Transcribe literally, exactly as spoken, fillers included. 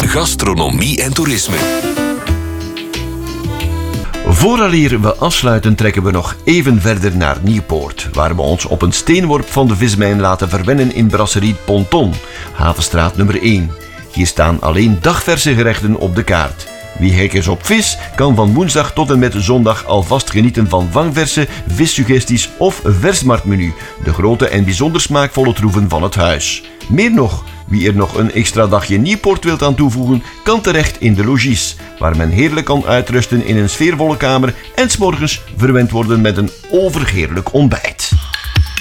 gastronomie en toerisme. Vooraleer we afsluiten trekken we nog even verder naar Nieuwpoort, waar we ons op een steenworp van de vismijn laten verwennen in brasserie Ponton, Havenstraat nummer één. Hier staan alleen dagverse gerechten op de kaart. Wie gek is op vis, kan van woensdag tot en met zondag alvast genieten van vangverse, vissuggesties of versmarktmenu, de grote en bijzonder smaakvolle troeven van het huis. Meer nog, wie er nog een extra dagje Nieuwpoort wilt aan toevoegen, kan terecht in de logies, waar men heerlijk kan uitrusten in een sfeervolle kamer en 's morgens verwend worden met een overheerlijk ontbijt.